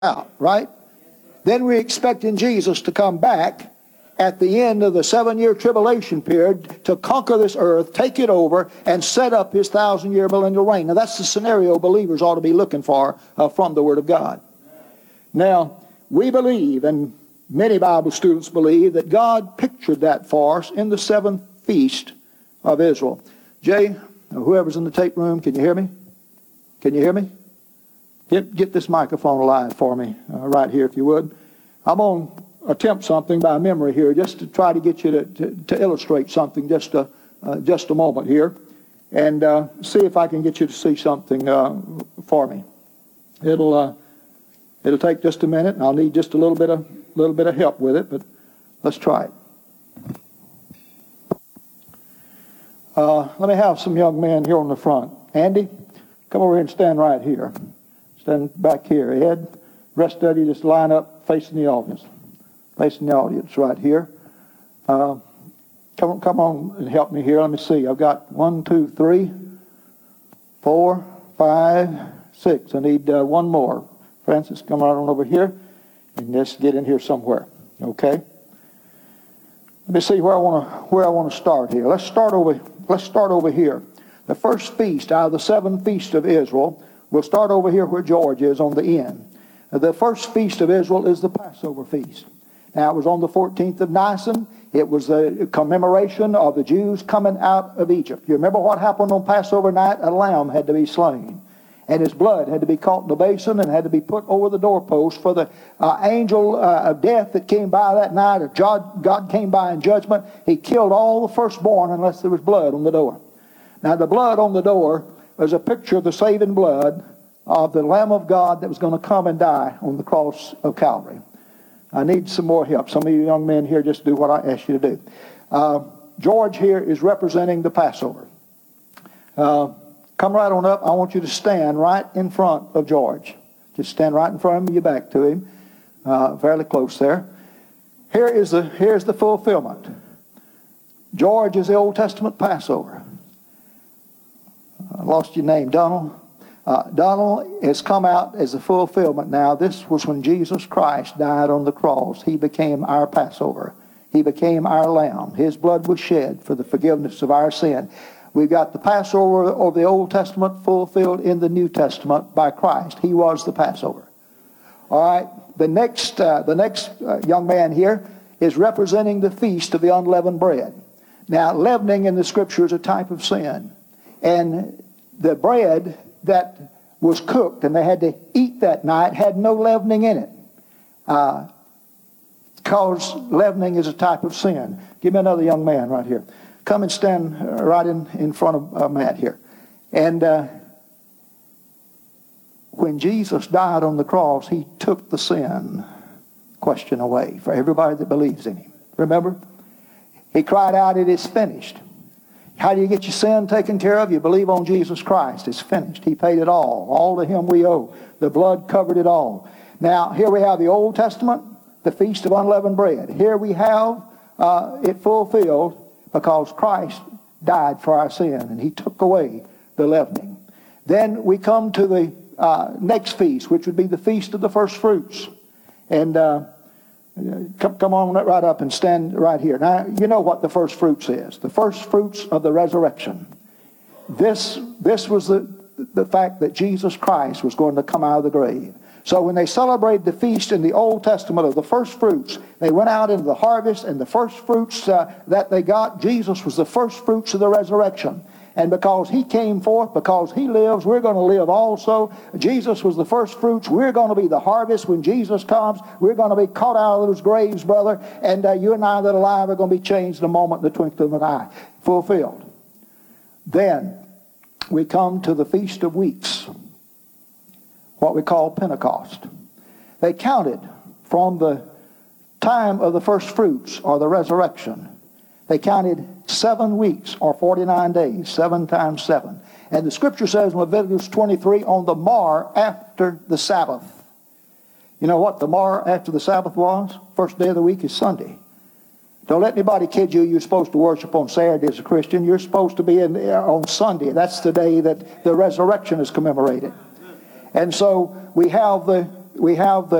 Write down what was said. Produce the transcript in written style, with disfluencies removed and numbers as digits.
out, right? Then we're expecting Jesus to come back at the end of the 7-year tribulation period to conquer this earth, take it over, and set up his 1,000-year millennial reign. Now that's the scenario believers ought to be looking for from the Word of God. Now, we believe, and many Bible students believe, that God pictured that for us in the 7th feast of Israel. Jay, whoever's in the tape room, can you hear me? Can you hear me? Get this microphone alive for me right here, if you would. I'm going to attempt something by memory here, just to try to get you to illustrate something just a moment here, and see if I can get you to see something for me. It'll take just a minute, and I'll need just a little bit of help with it, but let's try it. Let me have some young men here on the front. Andy, come over here and stand right here. Stand back here. Ed, rest of you just line up facing the audience. Facing the audience right here. Come on and help me here. Let me see. I've got 1, 2, 3, 4, 5, 6. I need one more. Francis, come right on over here and just get in here somewhere. Okay. Let me see where I want to start here. Let's start over here. The first feast out of the 7 feasts of Israel. We'll start over here where George is on the end. The first feast of Israel is the Passover feast. Now, it was on the 14th of Nisan. It was a commemoration of the Jews coming out of Egypt. You remember what happened on Passover night? A lamb had to be slain, and his blood had to be caught in a basin and had to be put over the doorpost for the angel of death that came by that night. If God came by in judgment, he killed all the firstborn unless there was blood on the door. Now, the blood on the door was a picture of the saving blood of the Lamb of God that was going to come and die on the cross of Calvary. I need some more help. Some of you young men here, just do what I asked you to do. George here is representing the Passover. Come right on up. I want you to stand right in front of George. Just stand right in front of him, your back to him, fairly close there. Here's the fulfillment. George is the Old Testament Passover. I lost your name, Donald. Donald has come out as a fulfillment now. This was when Jesus Christ died on the cross. He became our Passover. He became our lamb. His blood was shed for the forgiveness of our sin. We've got the Passover of the Old Testament fulfilled in the New Testament by Christ. He was the Passover. All right. The next young man here is representing the feast of the unleavened bread. Now, leavening in the Scripture is a type of sin. And the bread that was cooked and they had to eat that night had no leavening in it. Because leavening is a type of sin. Give me another young man right here. Come and stand right in front of Matt here. And when Jesus died on the cross, he took the sin question away for everybody that believes in him. Remember? He cried out, "It is finished." How do you get your sin taken care of? You believe on Jesus Christ. It's finished. He paid it all. All to him we owe. The blood covered it all. Now, here we have the Old Testament, the Feast of Unleavened Bread. Here we have it fulfilled because Christ died for our sin and he took away the leavening. Then we come to the next feast, which would be the Feast of the First Fruits. And come on right up and stand right here. Now, you know what the first fruits is. The first fruits of the resurrection. This was the fact that Jesus Christ was going to come out of the grave. So when they celebrated the feast in the Old Testament of the first fruits, they went out into the harvest, and the first fruits that they got, Jesus was the first fruits of the resurrection. And because he came forth, because he lives, we're going to live also. Jesus was the first fruits. We're going to be the harvest when Jesus comes. We're going to be caught out of those graves, brother. And you and I that are alive are going to be changed in a moment, in the twinkling of an eye. Fulfilled. Then we come to the Feast of Weeks, what we call Pentecost. They counted from the time of the first fruits or the resurrection. They counted 7 weeks or 49 days, 7 times 7. And the Scripture says in Leviticus 23, on the morrow after the Sabbath. You know what the morrow after the Sabbath was? First day of the week is Sunday. Don't let anybody kid you. You're supposed to worship on Saturday as a Christian. You're supposed to be on Sunday. That's the day that the resurrection is commemorated. And so we have the we have